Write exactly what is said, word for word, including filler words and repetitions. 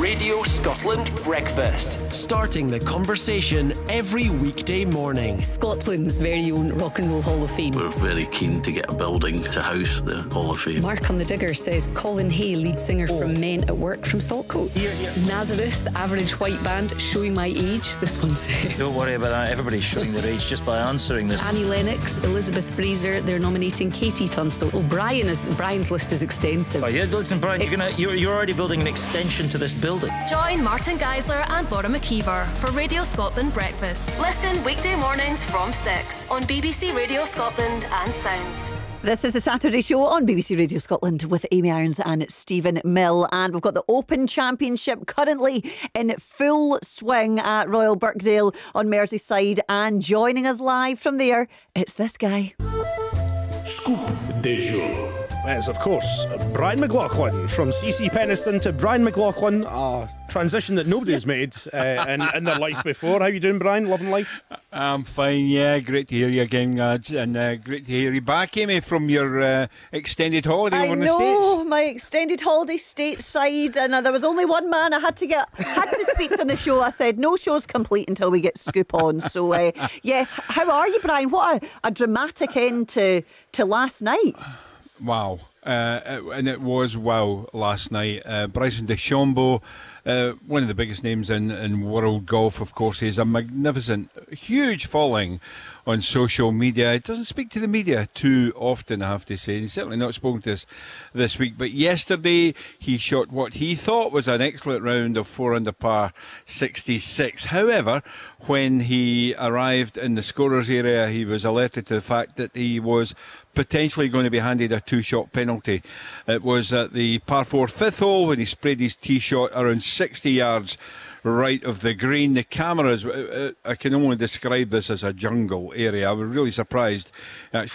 Radio Scotland Breakfast. Starting the conversation every weekday morning. Scotland's very own Rock and Roll Hall of Fame. We're very keen to get a building to house the Hall of Fame. Mark on the Digger says Colin Hay, lead singer oh. from Men at Work from Saltcoats. Here, here. Nazareth, average white band, showing my age. This one says. Don't worry about that. Everybody's showing their age just by answering this. Annie Lennox, Elizabeth Fraser. They're nominating Katie Tunstall. Oh, Brian is Brian's list is extensive. Oh yeah, listen, Brian, you're gonna you're, you're already building an extension to this building. Join Martin Geisler and Laura McKeever for Radio Scotland Breakfast. Listen weekday mornings from six on B B C Radio Scotland and Sounds. This is the Saturday show on B B C Radio Scotland with Amy Irons and Stephen Mill, and we've got the Open Championship currently in full swing at Royal Birkdale on Merseyside, and joining us live from there, it's this guy. Scoop de jour. It's, of course, Brian McLaughlin. From C C Peniston to Brian McLaughlin, a transition that nobody's made uh, in, in their life before. How you doing, Brian? Loving life? I'm fine, yeah. Great to hear you again, lads. And uh, great to hear you back, Amy, from your uh, extended holiday I over in the know, States. my extended holiday stateside, and uh, there was only one man I had to get had to speak on the show. I said, no show's complete until we get Scoop on. So, uh, yes, how are you, Brian? What a, a dramatic end to, to last night. Wow. Uh, and it was wow last night. Uh, Bryson DeChambeau, uh, one of the biggest names in, in world golf, of course. He's a magnificent, huge following on social media. It doesn't speak to the media too often, I have to say. He's certainly not spoken to us this week. But yesterday, he shot what he thought was an excellent round of four under par sixty-six. However, when he arrived in the scorers area, he was alerted to the fact that he was potentially going to be handed a two-shot penalty. It was at the par four fifth hole when he sprayed his tee shot around sixty yards right of the green. The cameras, I can only describe this as a jungle area. I was really surprised. Actually